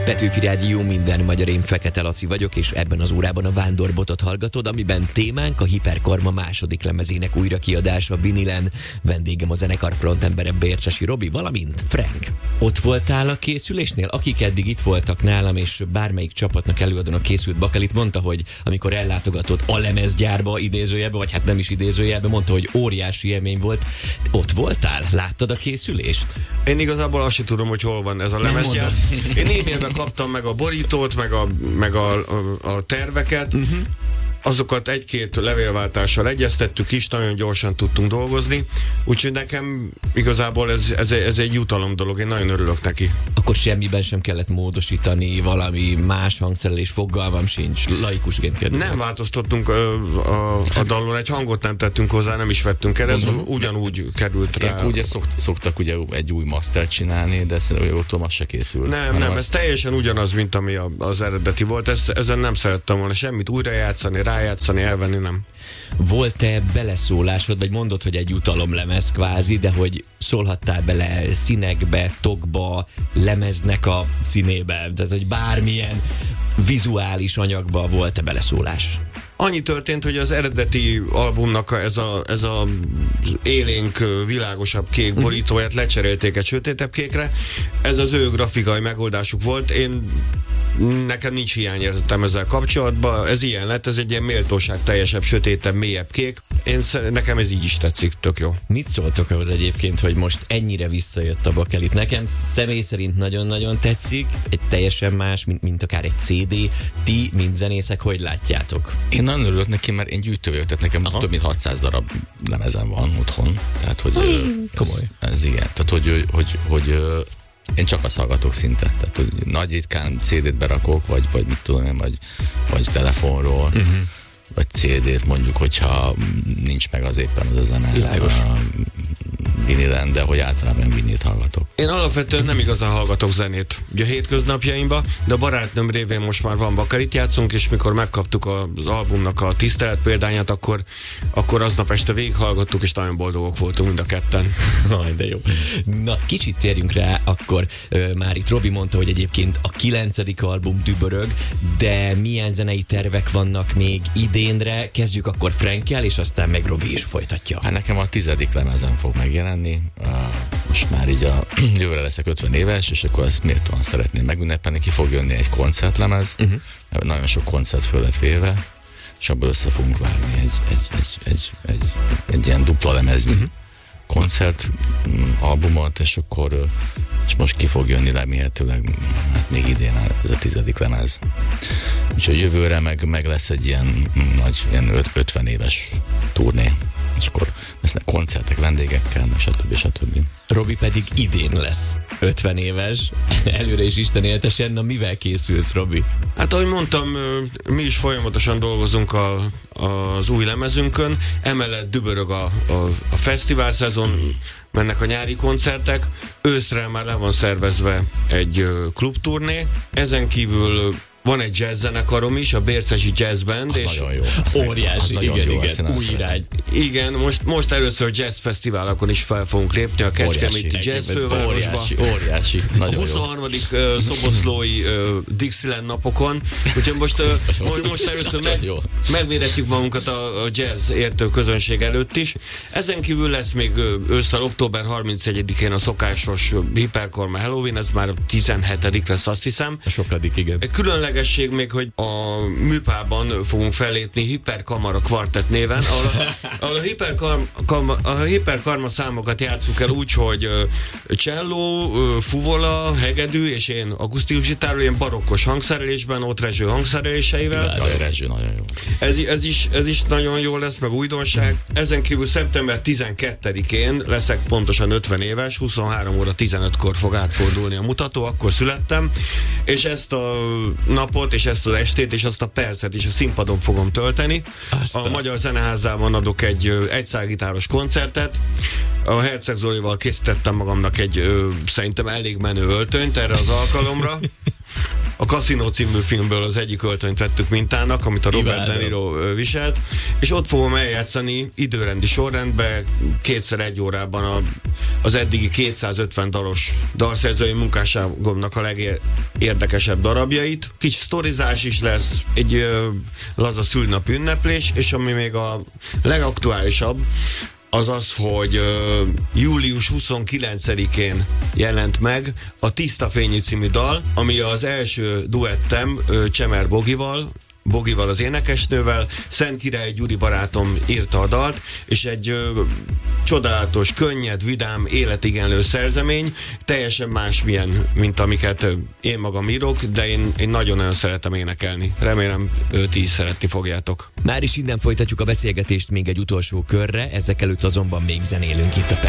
Petőfi Rádió, minden magyar, én Fekete Laci vagyok, és ebben az órában a Vándorbotot hallgatod, amiben témánk a Hiperkarma második lemezének újrakiadása vinilen. Vendégem a zenekar frontembere Bércsesi Robi, valamint Frank. Ott voltál a készülésnél? Akik eddig itt voltak nálam, és bármelyik csapatnak előadónak készült Bakelit, mondta, hogy amikor ellátogatott a lemezgyárba, idézőjelbe, vagy hát nem is idézőjelbe, mondta, hogy óriási élmény volt. Ott voltál? Láttad a készülést? Én igazából azt sem tudom, hogy hol van ez a lemezgyár. Én e-mailben kaptam meg a borítót, meg a terveket. Azokat egy-két levélváltással egyeztettük is, nagyon gyorsan tudtunk dolgozni, úgyhogy nekem igazából ez egy jutalom dolog, én nagyon örülök neki. Akkor semmiben sem kellett módosítani, valami más hangszerelés, fogalmam sincs, laikusként kérdezem. Nem változtattunk a dallon, egy hangot nem tettünk hozzá, nem is vettünk el, ez ugyanúgy került rá. Ugye szoktak ugye egy új mastert csinálni, de szerintem ott az se készül. Nem, ez teljesen ugyanaz, mint ami az eredeti volt, ezen nem szerettem volna semmit újrajátszani, rájátszani, elvenni, nem. Volt-e beleszólásod, vagy mondod, hogy egy jutalomlemez kvázi, de hogy szólhattál bele színekbe, tokba, lemeznek a színébe, tehát hogy bármilyen vizuális anyagba volt-e beleszólás? Annyi történt, hogy az eredeti albumnak ez a élénk, világosabb kék borítóját lecserélték egy sötétebb kékre. Ez az ő grafikai megoldásuk volt. Nekem nincs hiányérzetem ezzel kapcsolatban. Ez ilyen lett, ez egy ilyen méltóság teljesebb, sötétebb, mélyebb kék. Nekem ez így is tetszik, tök jó. Mit szóltok ahhoz egyébként, hogy most ennyire visszajött a Bakelit? Nekem személy szerint nagyon-nagyon tetszik, egy teljesen más, mint akár egy CD. Ti, mint zenészek, hogy látjátok? Én nagyon örülök neki, mert én gyűjtő vagyok, tehát nekem több mint 600 darab lemezem van otthon. Tehát, hogy komoly. Ez igen. Tehát, hogy én csak azt hallgatok szinte. Tehát, hogy nagy ritkán CD-t berakok, vagy mit tudom én, vagy telefonról, vagy CD-t mondjuk, hogyha nincs meg az éppen az a zene a vinilen, de hogy általában vinilt hallgatok. Én alapvetően nem igazán hallgatok zenét ugye a hétköznapjaimban, de a barátnőm révén most már van Bakelit játszunk, és mikor megkaptuk az albumnak a tisztelet példányát, akkor aznap este végighallgattuk, és nagyon boldogok voltunk mind a ketten. De jó. Na, kicsit térjünk rá, akkor már itt Robi mondta, hogy egyébként a 9. album dübörög, de milyen zenei tervek vannak még idénre? Kezdjük akkor Frankkel, és aztán meg Robi is folytatja. Hát nekem a 10. lemezen fog megjelenni. Most már így jövőre leszek 50 éves, és akkor ezt méltóan szeretném megünnepelni. Ki fog jönni egy koncertlemez, nagyon sok koncert föl lett véve, és abból össze fogunk vágni egy ilyen dupla lemeznyi koncert albumot, és akkor és most ki fog jönni remélhetőleg még idén ez a 10. lemez. Úgyhogy jövőre meg lesz egy ilyen nagy, ilyen 50 éves turné, és akkor lesznek koncertek vendégekkel, stb. Robi pedig idén lesz 50 éves, előre is Isten éltesen. Na, mivel készülsz, Robi? Hát ahogy mondtam, mi is folyamatosan dolgozunk az új lemezünkön, emellett dübörög a fesztivál szezon, mennek a nyári koncertek, őszre már le van szervezve egy klubturné, ezen kívül van egy jazz zenekarom is, a Bércsesi Jazz Band, és nagyon jó. Óriási, igen, új irány. Igen, most először jazz fesztiválokon is fel fogunk lépni a Kecskeméti Jazz Fővárosba. Óriási, a 23. szoboszlói Dixieland napokon, úgyhogy most először megméretjük magunkat a jazz értő közönség előtt is. Ezen kívül lesz még ősszel október 31-én a szokásos Hiperkarma Halloween, ez már 17. lesz, azt hiszem. A sokadik, igen. Különlegesség még, hogy a műpában fogunk fellépni Hiperkamara Kvartett néven, ahol a hiperkarma számokat játsszuk el úgy, hogy cselló, fuvola, hegedű, és én akusztikus gitárról, ilyen barokkos hangszerelésben, ott Rezső hangszereléseivel. Rezső nagyon jó. Ez is nagyon jó lesz, meg újdonság. Ezen kívül szeptember 12-én leszek pontosan 50 éves, 23 óra 15-kor fog átfordulni a mutató, akkor születtem, és ezt a napot, és ezt az estét, és azt a percet is a színpadon fogom tölteni. A Magyar Zeneházában adok egy egyszálgitáros koncertet. A Herceg Zolival készítettem magamnak egy szerintem elég menő öltönyt erre az alkalomra. a Casino című filmből az egyik öltönyt vettük mintának, amit a Robert De Niro viselt, és ott fogom eljátszani időrendi sorrendben 2x1 órában az eddigi 250 dalos dalszerzői munkásságomnak a legérdekesebb darabjait. Kicsi sztorizás is lesz, egy laza szülinapi ünneplés, és ami még a legaktuálisabb, az az, hogy július 29-én jelent meg a Tiszta Fényű című dal, ami az első duettem Csemer Bogival az énekesnővel. Szent Király Gyuri barátom írta a dalt, és egy csodálatos, könnyed, vidám, életigenlő szerzemény, teljesen másmilyen, mint amiket én magam írok, de én nagyon-nagyon szeretem énekelni. Remélem, ti is szeretni fogjátok. Már is innen folytatjuk a beszélgetést még egy utolsó körre, ezek előtt azonban még zenélünk itt a